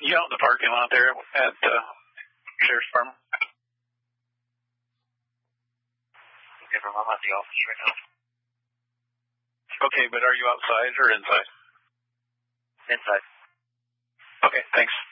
you out in the parking lot there at Sheriff's Department? I'm at the office right now. Okay, but are you outside or inside? Inside. Okay, thanks.